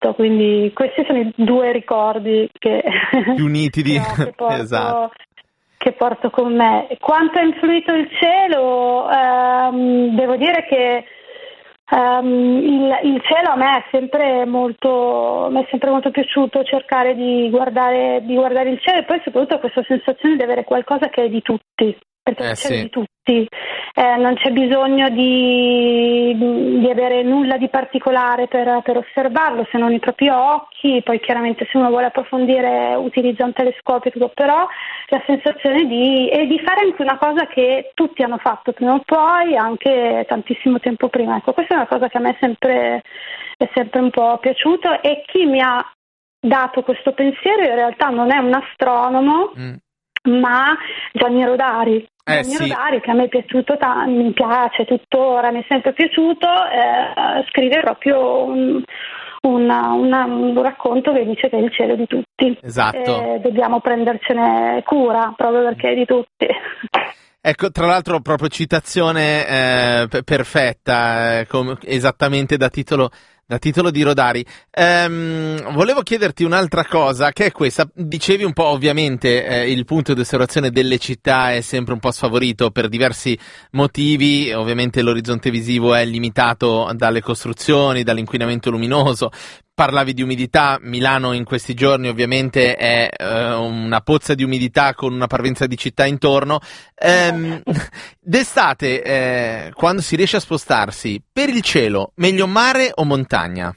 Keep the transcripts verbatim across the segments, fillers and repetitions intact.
tutto, quindi questi sono i due ricordi che più nitidi. no, che porto, esatto. che porto con me. Quanto ha influito il cielo? Ehm, devo dire che Um, il, il cielo a me è sempre molto mi è sempre molto piaciuto cercare di guardare di guardare il cielo, e poi soprattutto questa sensazione di avere qualcosa che è di tutti, perché Eh, il cielo sì. è di tutti, eh, non c'è bisogno di, di avere nulla di particolare per, per osservarlo, se non i propri occhi. Poi chiaramente se uno vuole approfondire utilizza un telescopio e tutto, però la sensazione di, e di fare anche una cosa che tutti hanno fatto prima o poi, anche tantissimo tempo prima. Ecco, questa è una cosa che a me è sempre, è sempre un po' piaciuto, e chi mi ha dato questo pensiero in realtà non è un astronomo, mm. ma Gianni Rodari. Eh, Gianni sì. Rodari, che a me è piaciuto tanto, mi piace tuttora, mi è sempre piaciuto, eh, scrive proprio un, una, una, un racconto che dice che è il cielo di tutti. Esatto. E dobbiamo prendercene cura proprio perché è di tutti. Ecco, tra l'altro proprio citazione eh, p- perfetta, eh, com- esattamente da titolo da titolo di Rodari. Ehm, volevo chiederti un'altra cosa, che è questa. Dicevi un po', ovviamente, eh, il punto di osservazione delle città è sempre un po' sfavorito per diversi motivi. Ovviamente l'orizzonte visivo è limitato dalle costruzioni, dall'inquinamento luminoso. Parlavi di umidità, Milano in questi giorni ovviamente è eh, una pozza di umidità con una parvenza di città intorno. Ehm, d'estate, eh, quando si riesce a spostarsi, per il cielo, meglio mare o montagna?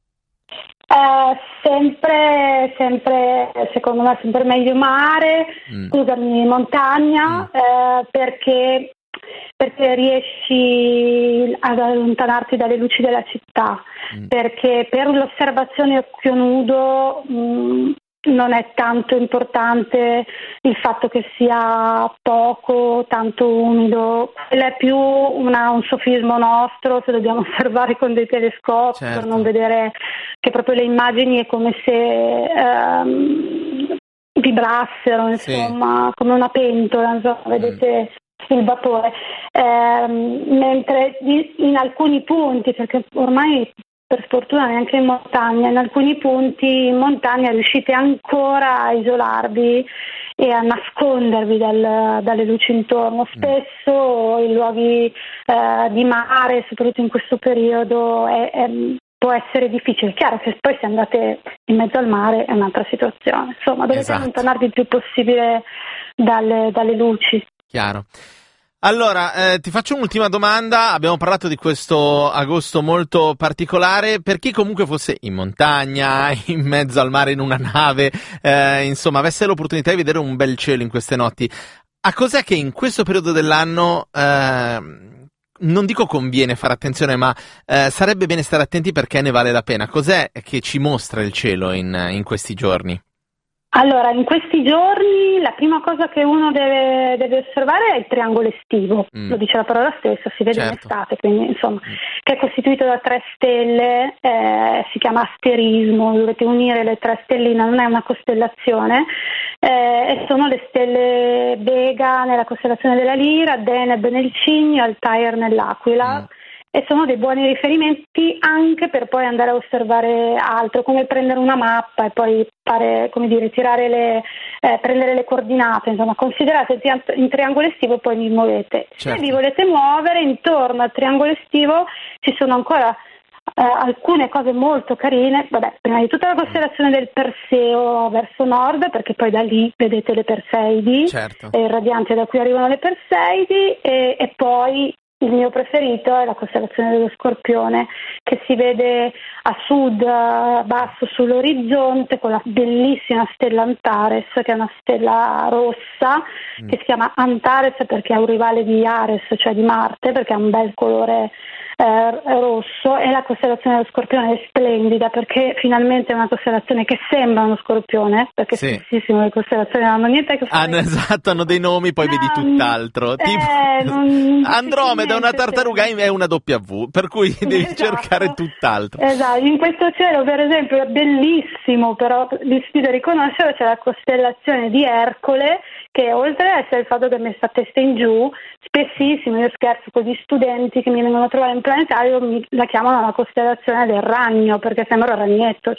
Eh, sempre, sempre, secondo me, sempre meglio mare, mm. scusami, montagna, mm. eh, perché... perché riesci ad allontanarti dalle luci della città, mm. perché per l'osservazione a occhio nudo mh, non è tanto importante il fatto che sia poco, tanto umido, quello è più una, un sofismo nostro, se dobbiamo osservare con dei telescopi, certo. per non vedere che proprio le immagini è come se ehm, vibrassero, insomma, sì. come una pentola, insomma, mm. vedete il vapore, eh, mentre in alcuni punti, perché ormai per fortuna neanche in montagna, in alcuni punti in montagna riuscite ancora a isolarvi e a nascondervi dal, dalle luci intorno. Spesso i luoghi eh, di mare, soprattutto in questo periodo, è, è, può essere difficile. Chiaro che poi se andate in mezzo al mare è un'altra situazione, insomma dovete esatto. allontanarvi il più possibile dalle, dalle luci. Chiaro. Allora, eh, ti faccio un'ultima domanda. Abbiamo parlato di questo agosto molto particolare. Per chi comunque fosse in montagna, in mezzo al mare in una nave, eh, insomma, avesse l'opportunità di vedere un bel cielo in queste notti, a cos'è che in questo periodo dell'anno, eh, non dico conviene fare attenzione, ma eh, sarebbe bene stare attenti perché ne vale la pena? Cos'è che ci mostra il cielo in, in questi giorni? Allora, in questi giorni la prima cosa che uno deve, deve osservare è il triangolo estivo, mm. lo dice la parola stessa, si vede certo. in estate, quindi insomma, mm. che è costituito da tre stelle, eh, si chiama asterismo, dovete unire le tre stelline, non è una costellazione, eh, e sono le stelle Vega nella costellazione della Lira, Deneb nel Cigno, Altair nell'Aquila. Mm. E sono dei buoni riferimenti anche per poi andare a osservare altro, come prendere una mappa e poi fare, come dire, tirare le, eh, prendere le coordinate, insomma, considerate il, tri- il triangolo estivo e poi vi muovete. Certo. Se vi volete muovere intorno al triangolo estivo ci sono ancora eh, alcune cose molto carine. Vabbè, prima di tutto la costellazione del Perseo verso nord, perché poi da lì vedete le Perseidi, certo. e il radiante da cui arrivano le Perseidi, e, e poi il mio preferito è la costellazione dello Scorpione, che si vede a sud, a basso sull'orizzonte, con la bellissima stella Antares, che è una stella rossa, mm. che si chiama Antares perché è un rivale di Ares, cioè di Marte, perché ha un bel colore eh, rosso, e la costellazione dello Scorpione è splendida perché finalmente è una costellazione che sembra uno scorpione, perché sì. spessissimo le costellazioni non hanno niente a che fare. Hanno, esatto, hanno dei nomi, poi no, vedi tutt'altro. Eh, tipo non, Andromeda da una tartaruga è una W, per cui devi esatto. cercare tutt'altro. Esatto, in questo cielo per esempio è bellissimo, però vi sfido a riconoscere, c'è la costellazione di Ercole, che oltre ad essere il fatto che è messa a testa in giù, spessissimo io scherzo con gli studenti che mi vengono a trovare in planetario, mi, la chiamano la costellazione del ragno, perché sembra un ragnetto,